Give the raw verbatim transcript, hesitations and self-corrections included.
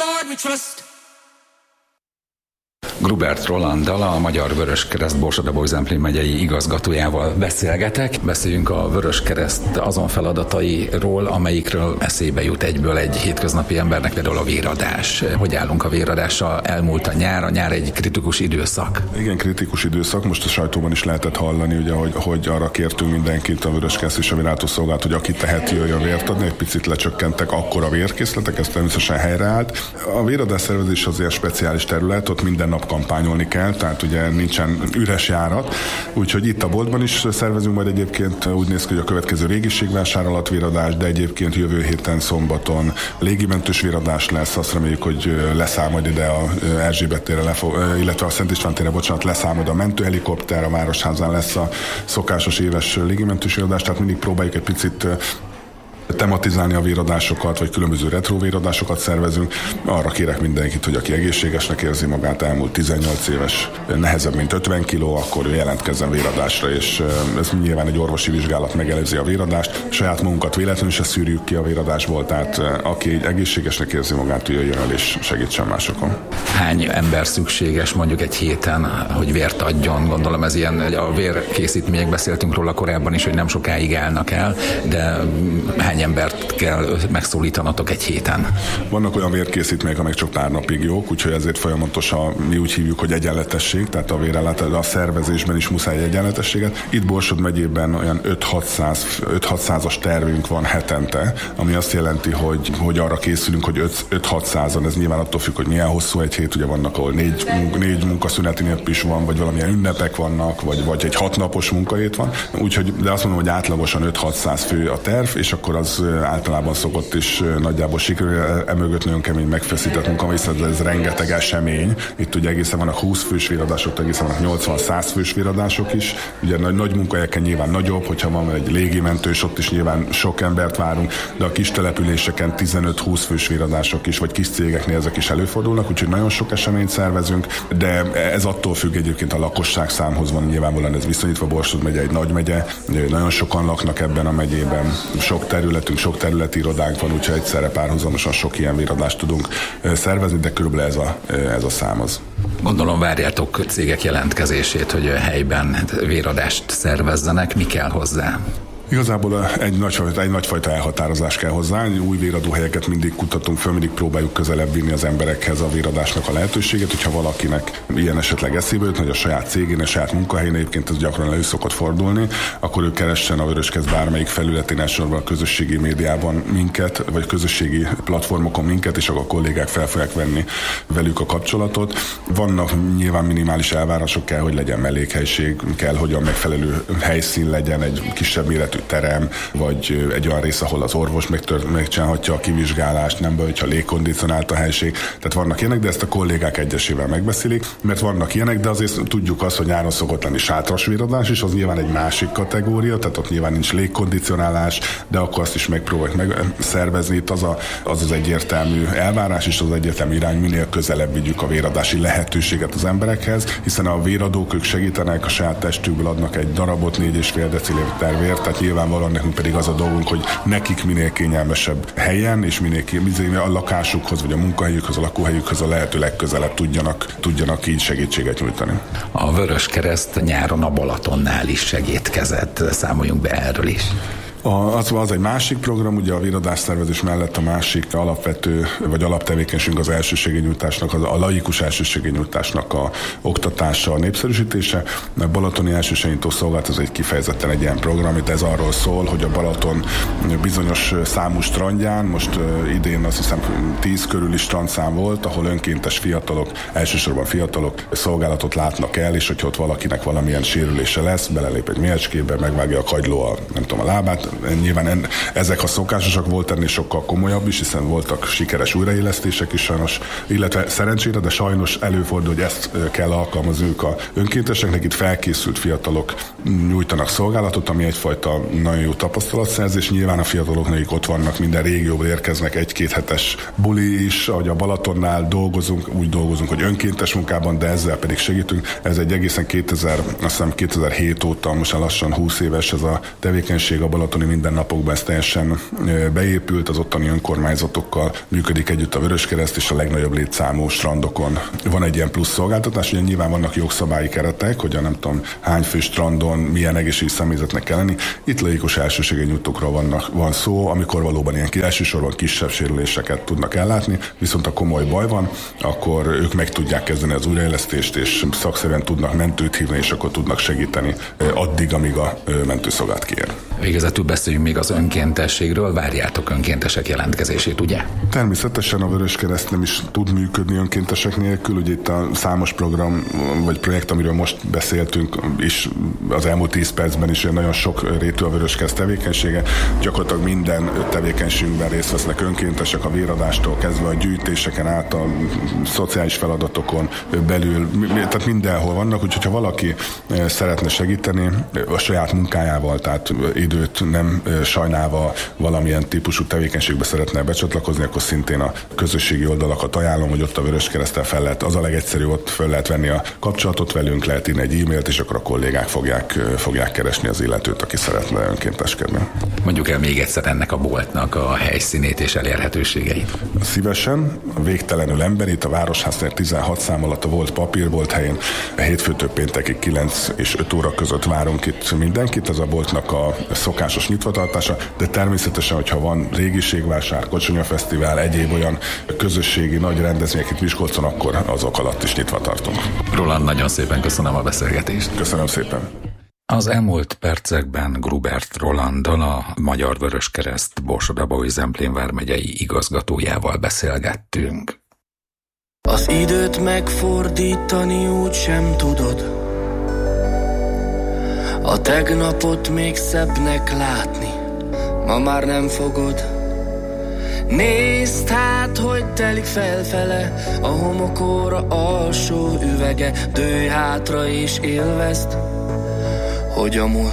Lord we trust. Grubert Rolanddal, a Magyar Vöröskereszt Borsod-Abaúj-Zemplén megyei igazgatójával beszélgetek. Beszéljünk a Vöröskereszt azon feladatairól, amelyikről eszébe jut egyből egy hétköznapi embernek, például a véradás. Hogy állunk a véradással? Elmúlt a nyár, a nyár egy kritikus időszak. Igen, kritikus időszak. Most a sajtóban is lehetett hallani, ugye, hogy, hogy arra kértünk mindenkit, a Vöröskereszt és a Vérlátószolgálat, hogy aki teheti, jöjjön vért adni. Egy picit lecsökkentek akkor a vérkészletek, ez természetesen helyreállt. A véradás szervezés azért speciális terület, ott minden nap kampányolni kell, tehát ugye nincsen üres járat, úgyhogy itt a boltban is szervezünk majd egyébként, úgy néz ki, hogy a következő régiségvásár alatt véradás, de egyébként jövő héten szombaton légimentős véradás lesz, azt reméljük, hogy leszáll majd ide a Erzsébet térre, lefog, illetve a Szent István térre, bocsánat, leszáll majd a mentőhelikopter, a Városházán lesz a szokásos éves légimentős véradás, tehát mindig próbáljuk egy picit tematizálni a véradásokat, vagy különböző retro véradásokat szervezünk. Arra kérek mindenkit, hogy aki egészségesnek érzi magát, elmúlt tizennyolc éves, nehezebb, mint ötven kiló, akkor jelentkezzen véradásra, és ez nyilván egy orvosi vizsgálat megelőzi a véradást. Saját magunkat véletlenül se szűrjük ki a véradásból, tehát aki egészségesnek érzi magát, jöjjön el és segítsen másokon. Hány ember szükséges mondjuk egy héten, hogy vért adjon? Gondolom ez ilyen, a vérkészítmények, beszéltünk róla korábban is, hogy nem sokáig állnak el, de hány embert kell megszólítanatok egy héten? Vannak olyan vérkészítmények, amelyek csak pár napig jók, úgyhogy ezért folyamatosan mi úgy hívjuk, hogy egyenletesség, tehát a vérellátás, a szervezésben is muszáj egyenletességet. Itt Borsod megyében olyan öt-hatszázas tervünk van hetente, ami azt jelenti, hogy, hogy arra készülünk, hogy öt-hatszázan, ez nyilván attól függ, hogy milyen hosszú egy hét, ugye vannak, ahol négy, négy munkaszüneti nap is van, vagy valamilyen ünnepek vannak, vagy, vagy egy hatnapos munkahét van, úgyhogy, de azt mondom, hogy átlagosan öt-hatszáz fő a terv, és akkor az általában szokott is nagyjából sikerül, emögött nagyon kemény megfeszített munka, hiszen ez rengeteg esemény. Itt ugye egészen vannak húsz fős véradások, egészen vannak nyolcvan-száz fős véradások is. Ugye nagy, nagy munkahelyeken nyilván nagyobb, hogyha van egy légimentős, ott is nyilván sok embert várunk, de a kis településeken tizenöt-húsz fős véradások is, vagy kis cégeknél ezek is előfordulnak, úgyhogy nagyon sok eseményt szervezünk, de ez attól függ, egyébként a lakosság számhoz van nyilvánvalóan ez viszonyítva. Borsod megye egy nagy megye, nagyon sokan laknak ebben a megyében, sok területünk, sok területi irodánk van, úgyhogy egyszerre párhuzamosan sok ilyen véradást tudunk szervezni, de körülbelül ez a, ez a szám az. Gondolom várjátok cégek jelentkezését, hogy helyben véradást szervezzenek, mi kell hozzá? Igazából egy nagyfajta, egy nagyfajta elhatározás kell hozzá, új véradóhelyeket mindig kutatunk föl, mindig próbáljuk közelebb vinni az emberekhez a véradásnak a lehetőséget, hogyha valakinek ilyen esetleg eszébe jut, hogy a saját cégén, a saját munkahelyén, egyébként ez gyakran elő szokott fordulni, akkor ő keressen a Vöröskereszt bármelyik felületén, elsősorban a közösségi médiában minket, vagy közösségi platformokon minket, és akkor a kollégák fel fogják venni velük a kapcsolatot. Vannak nyilván minimális elvárások, kell, hogy legyen mellékhelység, kell, hogy a megfelelő helyszín legyen, egy kisebb méretű terem, vagy egy olyan rész, ahol az orvos megcsinálhatja a kivizsgálást, nem baj, hogyha légkondicionált a helység. Tehát vannak ilyenek, de ezt a kollégák egyesével megbeszélik, mert vannak ilyenek, de azért tudjuk azt, hogy nyáron szokott lenni sátras véradás, és az nyilván egy másik kategória, tehát ott nyilván nincs légkondicionálás, de akkor azt is megpróbáljuk megszervezni. Itt az, a, az az egyértelmű elvárás, és az egyértelmű irány, minél közelebb vigyük a véradási lehetőséget az emberekhez, hiszen a véradók ők segítenek, a saját testükből adnak egy darabot, négy és fél deciliter vért, tehát nyilvánvalóan nekünk pedig az a dolgunk, hogy nekik minél kényelmesebb helyen, és minél kényelmesebb a lakásukhoz, vagy a munkahelyükhöz, a lakóhelyükhöz a lehető legközelebb tudjanak, tudjanak így segítséget nyújtani. A Vöröskereszt nyáron a Balatonnál is segítkezett, számoljunk be erről is. A, az, az egy másik program, ugye a véradás szervezés mellett a másik alapvető, vagy alaptevékenységünk az elsősegélynyújtásnak, az, a laikus elsősegélynyújtásnak a oktatása, a népszerűsítése. A balatoni elsősegélynyújtó szolgálat az egy kifejezetten egy ilyen program, itt ez arról szól, hogy a Balaton bizonyos számú strandján, most uh, idén azt hiszem tíz körüli strandszám volt, ahol önkéntes fiatalok, elsősorban fiatalok szolgálatot látnak el, és hogyha ott valakinek valamilyen sérülése lesz, belelép egy mércskébe, megvágja a kagyló a, nem tudom, a lábát. Nyilván en, ezek a szokásosak, volt ennél sokkal komolyabb is, hiszen voltak sikeres újraélesztések is sajnos, illetve szerencsére, de sajnos előfordul, hogy ezt kell alkalmazni a önkénteseknek. Itt felkészült fiatalok nyújtanak szolgálatot, ami egyfajta nagyon jó tapasztalatszerzés. Nyilván a fiatalok, akik ott vannak, minden régióból érkeznek, egy-két hetes buli is, ahogy a Balatonnál dolgozunk, úgy dolgozunk, hogy önkéntes munkában, de ezzel pedig segítünk. Ez egy egészen kétezer, azt hiszem kétezer-hét óta, most lassan húsz éves ez a tevékenység a balatoni hétköznapi mindennapokban ez teljesen beépült, az ottani önkormányzatokkal működik együtt a Vöröskereszt, és a legnagyobb létszámú strandokon van egy ilyen plusz szolgáltatás. Ugye nyilván vannak jogszabályi keretek, hogy a nem tudom hány fő strandon milyen egészségügyi személyzetnek kell lenni. Itt laikus elsőségű nyújtókról vannak, van szó, amikor valóban ilyen elsősorban kisebb sérüléseket tudnak ellátni, viszont a komoly baj van, akkor ők meg tudják kezdeni az újraélesztést, és szakszerűen tudnak mentőt hívni, és akkor tudnak segíteni addig, amíg a mentőszolgálat kiér. Végezetül beszéljünk még az önkéntességről, várjátok önkéntesek jelentkezését, ugye? Természetesen a Vöröskereszt nem is tud működni önkéntesek nélkül, ugye itt a számos program vagy projekt, amiről most beszéltünk, és az elmúlt tíz percben is nagyon sok rétű a Vöröskereszt tevékenysége. Gyakorlatilag minden tevékenységünkben részt vesznek önkéntesek, a véradástól kezdve a gyűjtéseken át, a szociális feladatokon belül, tehát mindenhol vannak, úgyhogy ha valaki szeretne segíteni a saját munkájával, tehát időt nem sajnálva valamilyen típusú tevékenységbe szeretne becsatlakozni, akkor szintén a közösségi oldalakat ajánlom, hogy ott a Vöröskereszttel fel lehet, az a legegyszerűbb, ott fel lehet venni a kapcsolatot velünk, lehet írni egy e-mailt, és akkor a kollégák fogják, fogják keresni az illetőt, aki szeretne önkénteskedni. Mondjuk el még egyszer ennek a boltnak a helyszínét és elérhetőségeit. Szívesen, végtelenül emberi, a Városház tér tizenhat szám alatt a volt papírbolt helyén, hétfőtől péntekig kilenc és öt óra között várunk itt mindenkit, ez a boltnak a szokásos nyitvatartása, de természetesen, hogyha van régiségvásár, kocsonyafesztivál, egyéb olyan közösségi nagy rendezvények itt Miskolcon, akkor azok alatt is nyitva tartunk. Roland, nagyon szépen köszönöm a beszélgetést. Köszönöm szépen. Az elmúlt percekben Grubert Rolanddal, a Magyar Vöröskereszt Borsod-Abaúj-Zemplén vármegyei igazgatójával beszélgettünk. Az időt megfordítani úgy sem tudod, a tegnapot még szebbnek látni, ma már nem fogod. Nézd hát, hogy telik felfele a homokóra alsó üvege, dőj hátra és élvezd, hogy a múlt